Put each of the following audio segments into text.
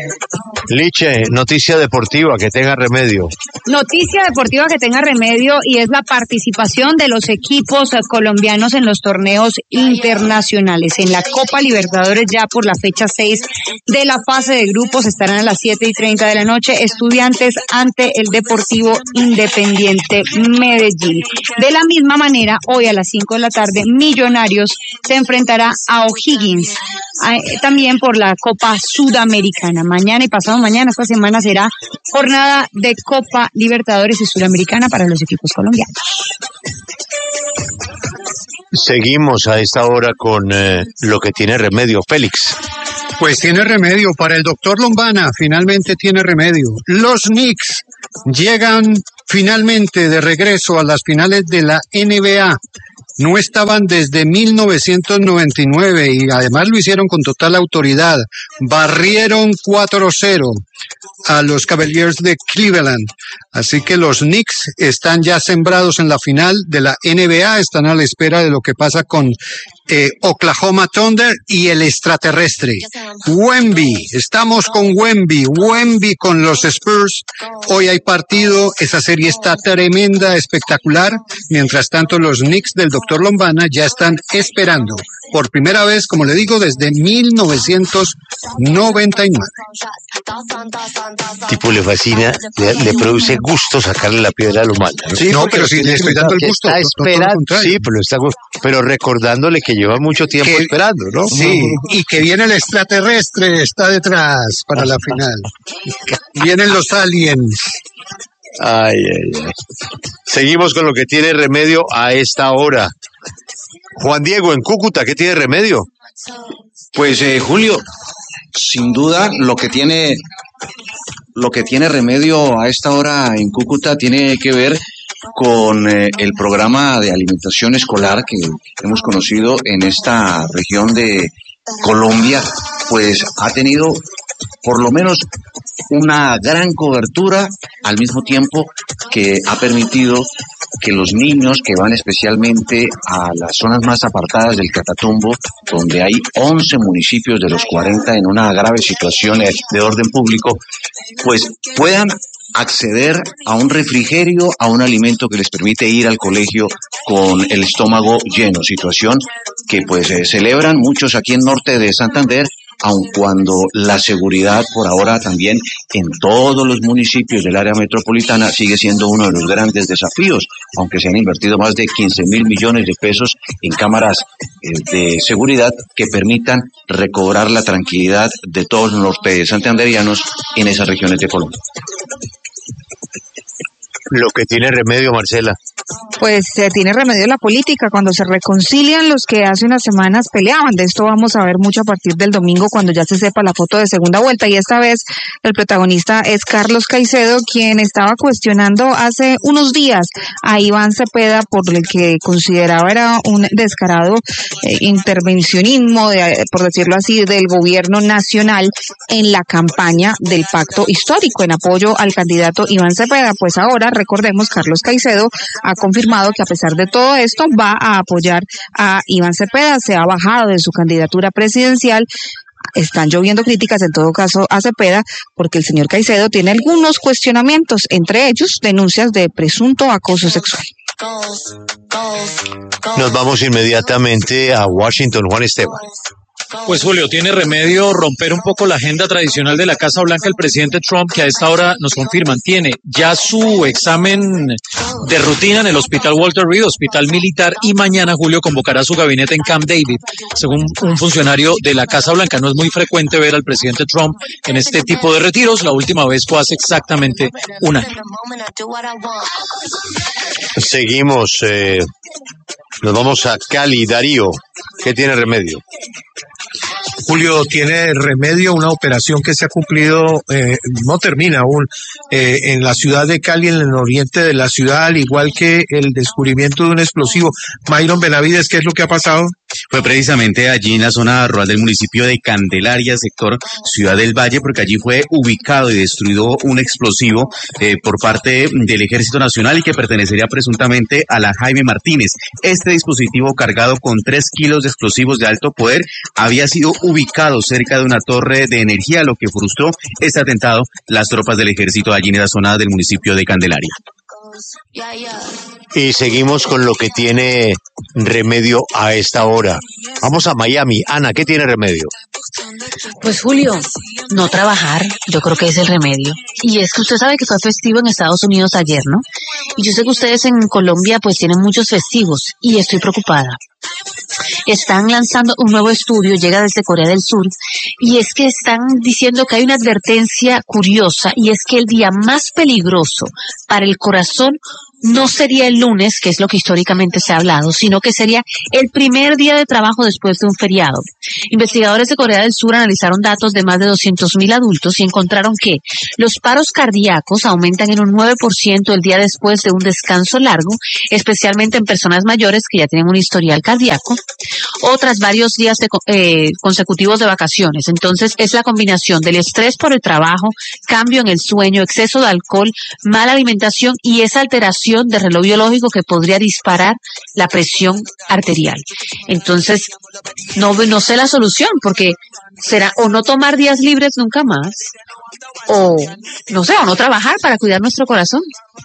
Liche, noticia deportiva que tenga remedio. Noticia deportiva que tenga remedio y es la participación de los equipos colombianos en los torneos internacionales. En la Copa Libertadores ya por la fecha 6 de la fase de grupos estarán a las 7:30 de la noche Estudiantes ante el Deportivo Independiente Medellín. De la misma manera, hoy a las 5 de la tarde, Millonarios se enfrentará a O'Higgins, también por la Copa Sudamericana. Mañana y pasado mañana, esta semana será jornada de Copa Libertadores y Sudamericana para los equipos colombianos. Seguimos a esta hora con lo que tiene remedio. Félix. Pues tiene remedio para el doctor Lombana, finalmente tiene remedio. Los Knicks llegan finalmente de regreso a las finales de la NBA. No estaban desde 1999 y además lo hicieron con total autoridad. Barrieron 4-0 a los Cavaliers de Cleveland. Así que los Knicks están ya sembrados en la final de la NBA, están a la espera de lo que pasa con Oklahoma Thunder y el extraterrestre. Wemby, estamos con Wemby con los Spurs. Hoy hay partido, esa serie está tremenda, espectacular. Mientras tanto, los Knicks del Dr. Lombana ya están esperando. Por primera vez, como le digo, desde 1999. Tipo le fascina, le produce gusto sacarle la piedra a lo malo, ¿no? Sí, no, pero si le estoy dando el gusto. Está esperando, sí, pero recordándole que lleva mucho tiempo esperando, ¿no? Sí, y que viene el extraterrestre, está detrás para la final. Vienen los aliens. Ay. Seguimos con lo que tiene remedio a esta hora. Juan Diego, en Cúcuta, ¿qué tiene remedio? Pues Julio, sin duda lo que tiene remedio a esta hora en Cúcuta tiene que ver con el programa de alimentación escolar que hemos conocido en esta región de Colombia, pues ha tenido por lo menos una gran cobertura, al mismo tiempo que ha permitido que los niños que van especialmente a las zonas más apartadas del Catatumbo, donde hay 11 municipios de los 40 en una grave situación de orden público, pues puedan acceder a un refrigerio, a un alimento que les permite ir al colegio con el estómago lleno, situación que pues celebran muchos aquí en norte de Santander, aun cuando la seguridad por ahora también en todos los municipios del área metropolitana sigue siendo uno de los grandes desafíos, aunque se han invertido más de 15.000 millones de pesos en cámaras de seguridad que permitan recobrar la tranquilidad de todos los santanderianos en esas regiones de Colombia. Lo que tiene remedio, Marcela. Pues tiene remedio la política cuando se reconcilian los que hace unas semanas peleaban. De esto vamos a ver mucho a partir del domingo cuando ya se sepa la foto de segunda vuelta, y esta vez el protagonista es Carlos Caicedo, quien estaba cuestionando hace unos días a Iván Cepeda por el que consideraba era un descarado intervencionismo, por decirlo así, del gobierno nacional en la campaña del pacto histórico en apoyo al candidato Iván Cepeda. Pues ahora, recordemos, Carlos Caicedo ha confirmado que a pesar de todo esto va a apoyar a Iván Cepeda, se ha bajado de su candidatura presidencial. Están lloviendo críticas en todo caso a Cepeda porque el señor Caicedo tiene algunos cuestionamientos, entre ellos denuncias de presunto acoso sexual. Nos vamos inmediatamente a Washington, Juan Esteban. Pues Julio, tiene remedio romper un poco la agenda tradicional de la Casa Blanca el presidente Trump, que a esta hora nos confirman, tiene ya su examen de rutina en el Hospital Walter Reed, hospital militar, y mañana, Julio, convocará su gabinete en Camp David. Según un funcionario de la Casa Blanca, no es muy frecuente ver al presidente Trump en este tipo de retiros. La última vez fue hace exactamente un año. Seguimos, nos vamos a Cali. Darío, ¿qué tiene remedio? Julio, tiene remedio una operación que se ha cumplido, no termina aún, en la ciudad de Cali, en el oriente de la ciudad, al igual que el descubrimiento de un explosivo. Myron Benavides, ¿qué es lo que ha pasado? Fue precisamente allí en la zona rural del municipio de Candelaria, sector Ciudad del Valle, porque allí fue ubicado y destruido un explosivo por parte del Ejército Nacional y que pertenecería presuntamente a la Jaime Martínez. Este dispositivo, cargado con 3 kilos de explosivos de alto poder, había sido ubicado cerca de una torre de energía, lo que frustró este atentado las tropas del ejército allí en la zona del municipio de Candelaria. Y seguimos con lo que tiene remedio a esta hora. Vamos a Miami. Ana, ¿qué tiene remedio? Pues Julio, no trabajar, yo creo que es el remedio. Y es que usted sabe que fue festivo en Estados Unidos ayer, ¿no? Y yo sé que ustedes en Colombia pues tienen muchos festivos y estoy preocupada. Están lanzando un nuevo estudio, llega desde Corea del Sur, y es que están diciendo que hay una advertencia curiosa, y es que el día más peligroso para el corazón no sería el lunes, que es lo que históricamente se ha hablado, sino que sería el primer día de trabajo después de un feriado. Investigadores de Corea del Sur analizaron datos de más de 200.000 adultos y encontraron que los paros cardíacos aumentan en un 9% el día después de un descanso largo, especialmente en personas mayores que ya tienen un historial cardíaco, o tras varios días consecutivos de vacaciones. Entonces, es la combinación del estrés por el trabajo, cambio en el sueño, exceso de alcohol, mala alimentación y esa alteración de reloj biológico que podría disparar la presión arterial. Entonces, no sé la solución, porque será o no tomar días libres nunca más, o no sé, o no trabajar para cuidar nuestro corazón.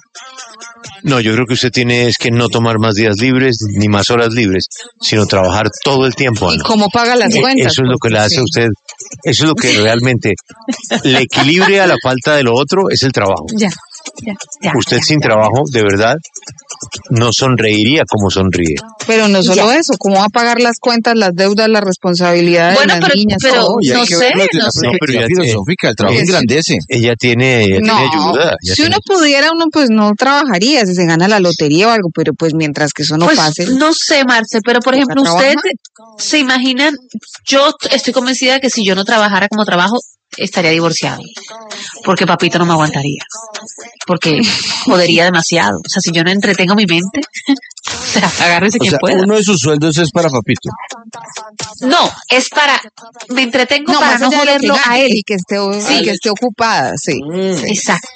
No, yo creo que usted tiene es que no tomar más días libres ni más horas libres, sino trabajar todo el tiempo, Ana. ¿Y cómo paga las cuentas? Eso es lo que le hace a usted, eso es lo que realmente le equilibra a la falta de lo otro, es el trabajo. Ya. Usted sin trabajo, de verdad, no sonreiría como sonríe. Pero no solo eso, ¿cómo va a pagar las cuentas, las deudas, las responsabilidades de las niñas? Pero todo? no sé. Pero ya filosófica, el trabajo engrandece. Ella tiene ayuda. Si uno pudiera, uno pues no trabajaría, si se gana la lotería o algo, pero pues mientras que eso no pues, pase. No sé, Marce, pero por ejemplo, ustedes se imaginan, yo estoy convencida de que si yo no trabajara como trabajo, estaría divorciado, porque papito no me aguantaría, porque jodería demasiado. O sea, si yo no entretengo mi mente, o sea, agárrese quien pueda. Uno de sus sueldos es para papito. No, es para, me entretengo para no joderlo a él. Y que esté ocupada, sí. Exacto.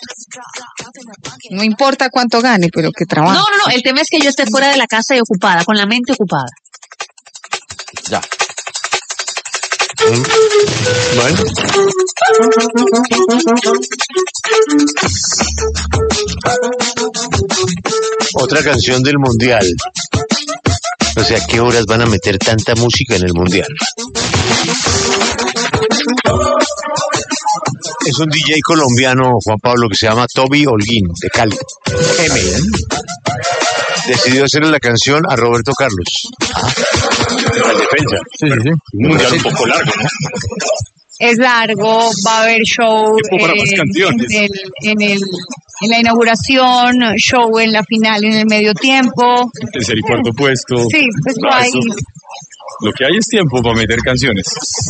No importa cuánto gane, pero que trabaje. No, el tema es que yo esté fuera de la casa y ocupada, con la mente ocupada. Ya. Bueno. Otra canción del Mundial. O sea, ¿qué horas van a meter tanta música en el Mundial? Es un DJ colombiano, Juan Pablo, que se llama Toby Holguín, de Cali. Decidió hacerle la canción a Roberto Carlos. La defensa. Sí. Un mundial un poco largo, ¿no? Es largo, va a haber show en la inauguración, show en la final en el medio tiempo. Tercer y cuarto puesto. Sí, pues ahí. Lo que hay es tiempo para meter canciones.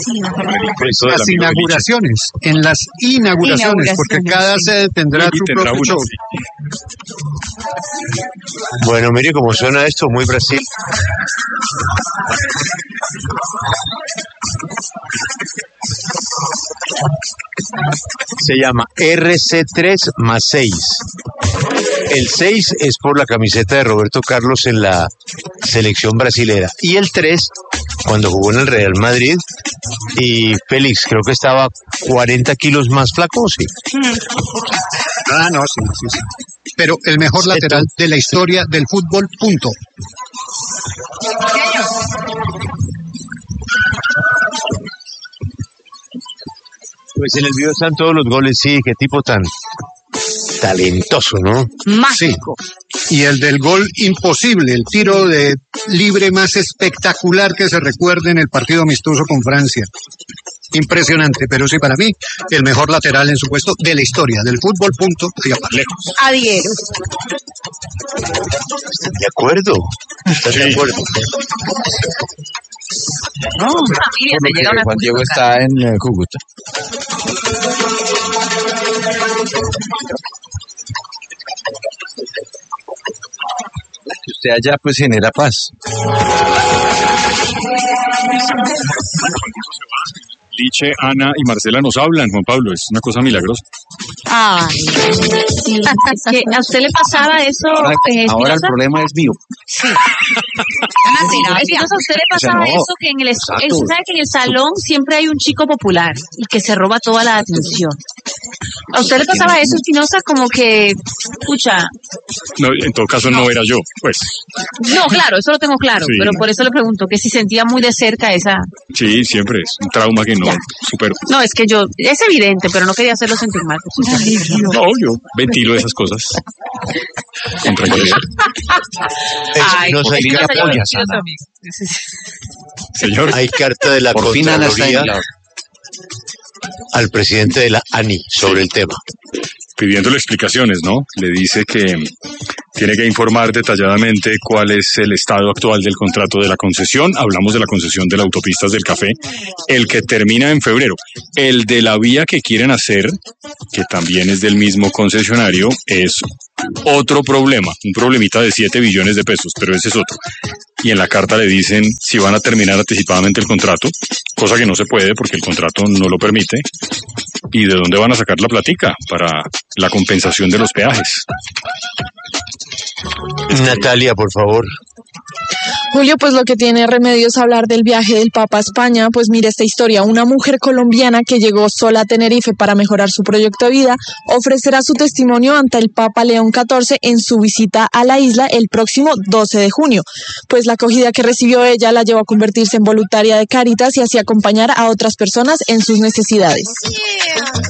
En las inauguraciones, porque cada sede tendrá su propio show. Bueno, mire cómo suena esto, muy Brasil. Se llama RC3 más 6. El 6 es por la camiseta de Roberto Carlos en la selección brasilera. Y el 3, cuando jugó en el Real Madrid. Y Félix, creo que estaba 40 kilos más flaco, ¿sí? No, sí. Pero el mejor lateral de la historia del fútbol, punto. Pues en el video están todos los goles, sí, qué tipo tan talentoso, ¿no? Mágico. Sí. Y el del gol imposible, el tiro de libre más espectacular que se recuerde en el partido amistoso con Francia. Impresionante, pero sí, para mí, el mejor lateral en su puesto de la historia del fútbol, punto, y a más lejos. Adhiero. ¿Están de acuerdo? ¿Están de acuerdo? No, familia, me llega una Juan Diego está en Cúcuta. Que usted allá pues genera paz. Liche, Ana y Marcela nos hablan, Juan Pablo, es una cosa milagrosa. Ay, sí, es que a usted le pasaba eso. Ahora el Espinosa? problema es mío. Espinosa, a usted le pasaba O sea, no. eso, que Exacto. usted sabe que en el salón siempre hay un chico popular y que se roba toda la atención. ¿A usted le pasaba eso, Espinosa? Como que, escucha, No, en todo caso no era yo, pues. no, claro, eso lo tengo claro, Sí. pero por eso le pregunto, que si sentía muy de cerca esa... Sí, siempre es un trauma que no Ya. supero. No, es que es evidente, pero no quería hacerlo sentir mal. No, yo ventilo esas cosas. Con tranquilidad. Ay, Espinosa, hay Espinosa, carta- yo apoyas, quiero Ana. también. Señor, hay carta de la Por fin Ana está en Contraloría mi lado. al presidente de la ANI sobre el tema. pidiéndole explicaciones, ¿no? Le dice que tiene que informar detalladamente cuál es el estado actual del contrato de la concesión. Hablamos de la concesión de las autopistas del Café, el que termina en febrero. El de la vía que quieren hacer, que también es del mismo concesionario, es otro problema, un problemita de 7 billones de pesos, pero ese es otro. Y en la carta le dicen si van a terminar anticipadamente el contrato, cosa que no se puede porque el contrato no lo permite. ¿Y de dónde van a sacar la platica para la compensación de los peajes? Natalia, por favor. Julio, pues lo que tiene remedio es hablar del viaje del Papa a España. Pues mira esta historia, una mujer colombiana que llegó sola a Tenerife para mejorar su proyecto de vida, ofrecerá su testimonio ante el Papa León XIV en su visita a la isla el próximo 12 de junio. Pues la acogida que recibió ella la llevó a convertirse en voluntaria de Cáritas y así acompañar a otras personas en sus necesidades.